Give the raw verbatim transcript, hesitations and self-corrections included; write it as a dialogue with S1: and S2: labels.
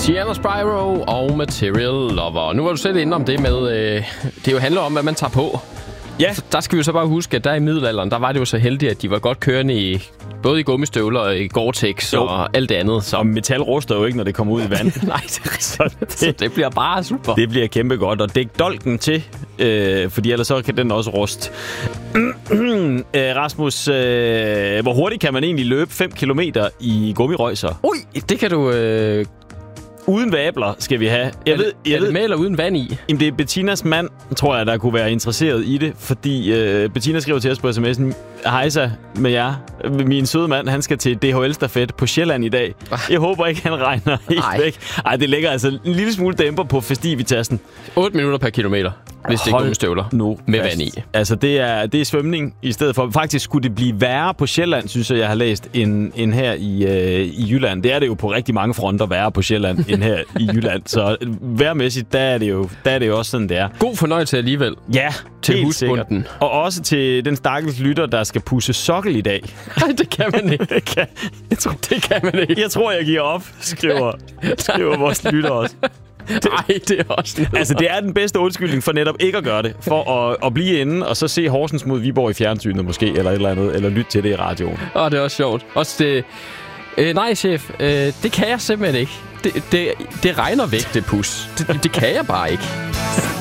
S1: Tiana Spyro og Material Lover. Nu var du selv inde om det med, øh, det jo handler om, hvad man tager på.
S2: Ja.
S1: Så der skal vi jo så bare huske, at der i middelalderen, der var det jo så heldigt, at de var godt kørende i både i gummistøvler og i Gore-Tex jo. Og alt det andet. Så.
S2: Og metal ruster jo ikke, når det kommer ud i vand.
S1: Nej, det, så det, så det bliver bare super.
S2: Det bliver kæmpe godt. Og dæk dolken til, øh, fordi ellers så kan den også ruste. øh, Rasmus, øh, hvor hurtigt kan man egentlig løbe fem kilometer i gummirøjser?
S1: Ui, det kan du... Øh
S2: Uden vabler skal vi have. Jeg
S1: er
S2: ved,
S1: det,
S2: jeg
S1: er
S2: ved,
S1: det med eller uden vand i?
S2: Jamen, det er Bettinas mand, tror jeg, der kunne være interesseret i det. Fordi øh, Bettina skriver til os på sms'en: Hejsa med jer. Min søde mand, han skal til D H L-stafet på Sjælland i dag. Jeg håber ikke, han regner helt Ej. væk. Ej, det lægger altså en lille smule dæmper på festivitassen.
S1: otte minutter per kilometer, hvis det er gummistøvler
S2: nu
S1: med
S2: fast.
S1: vand i.
S2: Altså, det er, det er svømning i stedet for. Faktisk skulle det blive værre på Sjælland, synes jeg, jeg har læst, end, end her i, øh, i Jylland. Det er det jo på rigtig mange fronter værre på Sjælland, end her i Jylland. Så vejrmæssigt, der er det jo, der er det jo også sådan, det er.
S1: God fornøjelse alligevel.
S2: Ja,
S1: til husbunden.
S2: Og også til den stakkels lytter, der skal pusse sokkel i dag.
S1: Nej, det kan man ikke.
S2: det, kan,
S1: jeg tror, det kan man ikke.
S2: Jeg tror, jeg giver op, skriver, skriver vores lytter også.
S1: Nej, det er også noget.
S2: Altså, det er den bedste undskyldning for netop ikke at gøre det. For at, at blive inde og så se Horsens mod Viborg i fjernsynet måske, eller et eller andet, eller lytte til det i radioen.
S1: Åh, oh, det er også sjovt. Også det... Øh, nej, chef. Øh, det kan jeg simpelthen ikke. Det, det, det regner væk, det pus. Det, det kan jeg bare ikke.